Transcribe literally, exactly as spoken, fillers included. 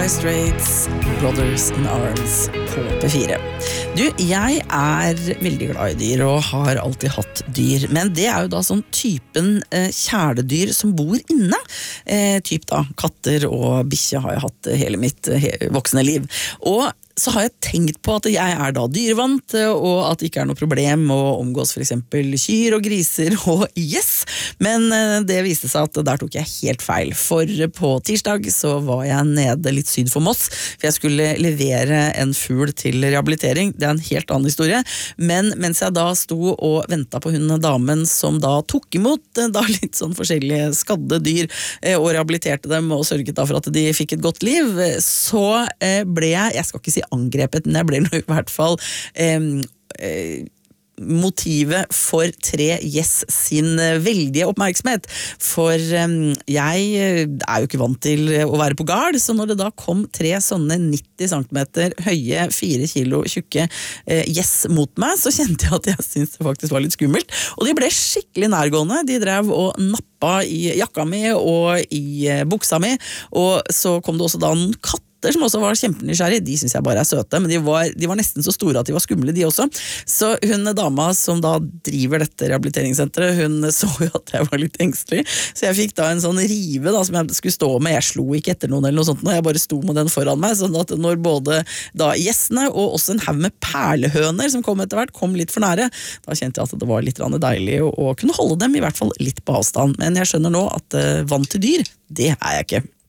Dire Straits, Brothers in Arms på P fire. Du, jeg er veldig glad i dyr og har alltid hatt dyr, men det er jo da sånn typen eh, kjæledyr som bor inne. Eh, typ da, katter og bikkje har jeg hatt hele mitt eh, he- voksne liv. Og så har jeg tenkt på at jeg er da dyrevant, og at det ikke er noe problem å omgås for eksempel kyr og griser og gjess. Men eh, det viste seg at der tok jeg helt feil, for på tirsdag så var jeg nede litt syd for Moss, for jeg skulle levere en fugl til rehabilitering. Det er en helt annen historie, men mens jeg da sto og ventet på hun damen som da tok imot eh, da litt sånn forskjellige skadde dyr eh, og rehabiliterte dem og sørget da for at de fikk et godt liv, så eh, ble jeg, jeg skal ikke si angrepet, men jeg ble nå i hvert fall eh, eh, motivet for tre gjess sin veldige oppmerksomhet, for eh, jeg er jo ikke vant til å være på gard, så når det da kom tre sånne nitti centimeter høye, fire kilo tjukke eh, gjess mot meg, så kjente jeg at jeg syntes det faktisk var litt skummelt, og de ble skikkelig nærgående. De drev og nappa i jakka mi og i eh, buksa mi, og så kom det også da en katt som også var kjempenysgjerrig. De synes jeg bare er søte, men de var, de var nesten så store at de var skumle, de også. Så hun dama som da driver dette rehabiliteringssenteret, hun så jo at jeg var litt engstelig, så jeg fikk da en sånn rive da, som jeg skulle stå med. Jeg slo ikke etter noen eller noe sånt, og jeg bare sto med den foran meg, sånn at når både da gjestene og også en haug med perlehøner som kom etter hvert, kom litt for nære, da kjente jeg at det var litt deilig å, å kunne holde dem i hvert fall litt på avstand. Men jeg skjønner nå at uh, vant til dyr, det er jeg ikke.